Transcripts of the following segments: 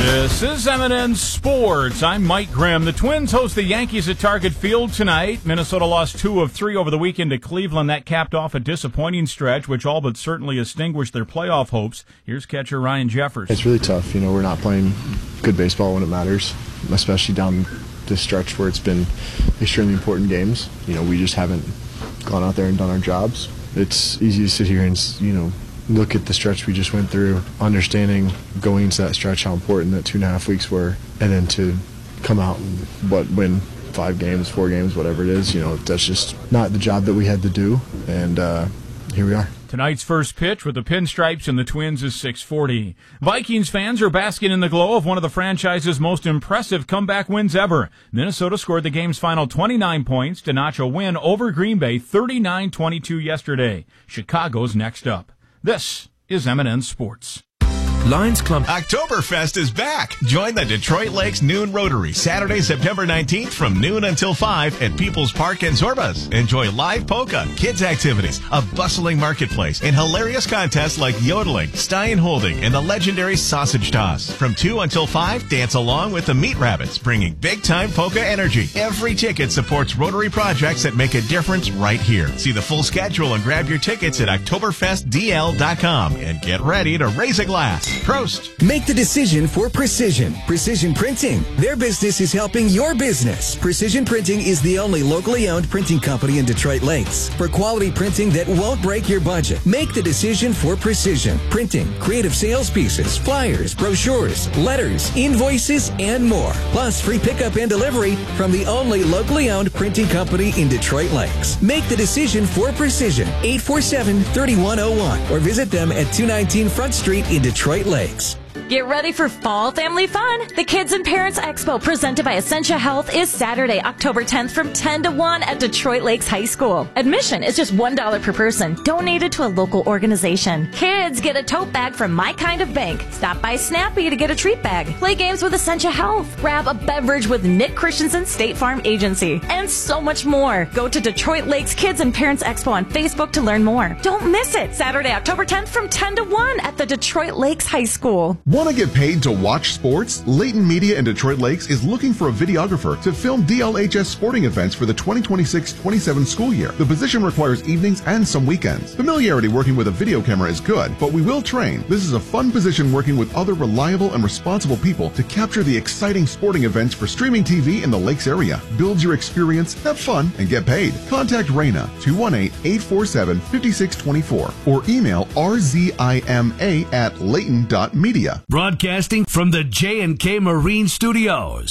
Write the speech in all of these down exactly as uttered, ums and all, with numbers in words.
This is M and N Sports. I'm Mike Grimm. The Twins host the Yankees at Target Field tonight. Minnesota lost two of three over the weekend to Cleveland. That capped off a disappointing stretch, which all but certainly extinguished their playoff hopes. Here's catcher Ryan Jeffers. It's really tough. You know, we're not playing good baseball when it matters, especially down this stretch where it's been extremely important games. You know, we just haven't gone out there and done our jobs. It's easy to sit here and, you know, look at the stretch we just went through, understanding going into that stretch how important that two and a half weeks were, and then to come out and what win five games, four games, whatever it is. You know, that's just not the job that we had to do, and uh, here we are. Tonight's first pitch with the Pinstripes and the Twins is six forty. Vikings fans are basking in the glow of one of the franchise's most impressive comeback wins ever. Minnesota scored the game's final twenty-nine points to notch a win over Green Bay thirty-nine twenty-two yesterday. Chicago's next up. This is M and N Sports. Lions Club Oktoberfest is back. Join the Detroit Lakes Noon Rotary Saturday, September nineteenth from noon until five at People's Park and Zorbas. Enjoy live polka, kids activities, a bustling marketplace, and hilarious contests like yodeling, Stein holding, and the legendary sausage toss. From two until five, dance along with the Meat Rabbits, bringing big-time polka energy. Every ticket supports Rotary projects that make a difference right here. See the full schedule and grab your tickets at Oktoberfest D L dot com and get ready to raise a glass. Prost. Make the decision for Precision. Precision Printing. Their business is helping your business. Precision Printing is the only locally owned printing company in Detroit Lakes. For quality printing that won't break your budget, make the decision for Precision Printing. Creative sales pieces, flyers, brochures, letters, invoices, and more. Plus free pickup and delivery from the only locally owned printing company in Detroit Lakes. Make the decision for Precision. eight four seven, three one zero one or visit them at two nineteen Front Street in Detroit Lakes. Get ready for fall family fun. The Kids and Parents Expo presented by Essentia Health is Saturday, October tenth from ten to one at Detroit Lakes High School. Admission is just one dollar per person, donated to a local organization. Kids get a tote bag from My Kind of Bank. Stop by Snappy to get a treat bag. Play games with Essentia Health. Grab a beverage with Nick Christensen State Farm Agency. And so much more. Go to Detroit Lakes Kids and Parents Expo on Facebook to learn more. Don't miss it. Saturday, October tenth from ten to one at the Detroit Lakes High School. Want to get paid to watch sports? Layton Media in Detroit Lakes is looking for a videographer to film D L H S sporting events for the twenty twenty-six twenty-seven school year. The position requires evenings and some weekends. Familiarity working with a video camera is good, but we will train. This is a fun position working with other reliable and responsible people to capture the exciting sporting events for streaming T V in the Lakes area. Build your experience, have fun, and get paid. Contact Raina, two one eight, eight four seven, five six two four or email r z i m a at layton dot media. Broadcasting from the J and K Marine Studios.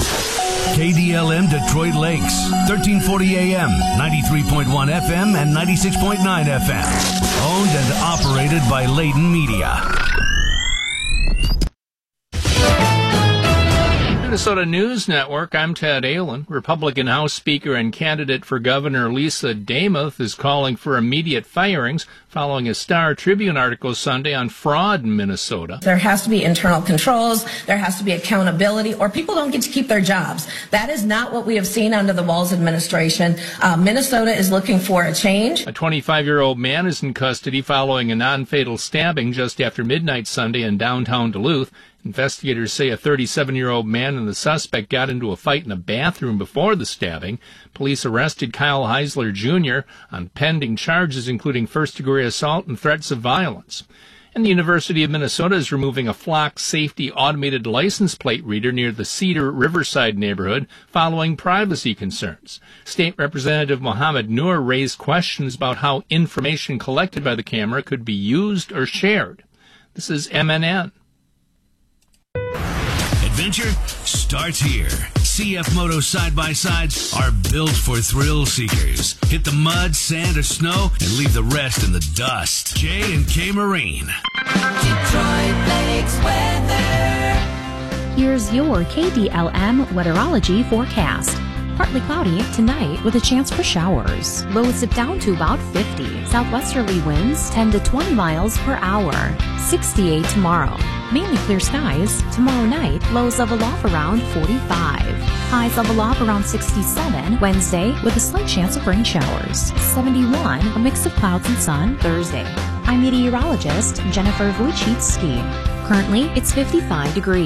K D L M Detroit Lakes, thirteen forty A M, ninety-three point one F M and ninety-six point nine F M. Owned and operated by Layton Media. Minnesota News Network, I'm Ted Allen. Republican House Speaker and candidate for Governor Lisa Demuth is calling for immediate firings following a Star Tribune article Sunday on fraud in Minnesota. There has to be internal controls, there has to be accountability, or people don't get to keep their jobs. That is not what we have seen under the Walz administration. Uh, Minnesota is looking for a change. A twenty-five-year-old man is in custody following a non-fatal stabbing just after midnight Sunday in downtown Duluth. Investigators say a thirty-seven-year-old man and the suspect got into a fight in a bathroom before the stabbing. Police arrested Kyle Heisler Junior on pending charges including first-degree assault and threats of violence. And the University of Minnesota is removing a Flock Safety automated license plate reader near the Cedar Riverside neighborhood following privacy concerns. State Representative Mohammed Noor raised questions about how information collected by the camera could be used or shared. This is M N N. Adventure starts here. C F Moto side-by-sides are built for thrill seekers. Hit the mud, sand, or snow, and leave the rest in the dust. J and K Marine. Detroit Lakes weather. Here's your K D L M weatherology forecast. Partly cloudy tonight with a chance for showers. Lows dip down to about fifty. Southwesterly winds ten to twenty miles per hour. sixty-eight tomorrow. Mainly clear skies. Tomorrow night, lows level off around forty-five. Highs level off around sixty-seven. Wednesday, with a slight chance of rain showers. seventy-one, a mix of clouds and sun. Thursday. I'm meteorologist Jennifer Wojcicki. Currently, it's fifty-five degrees.